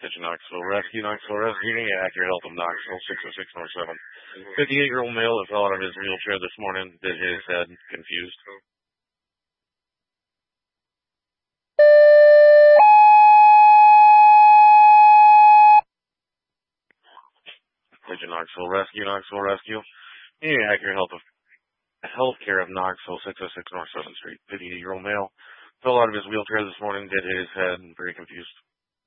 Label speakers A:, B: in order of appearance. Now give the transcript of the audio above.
A: Attention Knoxville Rescue. Knoxville Rescue. Accurate Health of Knoxville, 606 North 7. 58-year-old male that fell out of his wheelchair this morning, did his head confused. Attention Knoxville Rescue. Knoxville Rescue. Accurate Healthcare of Knoxville, 606 North 7th Street. 58-year-old male fell out of his wheelchair this morning, did his head very confused.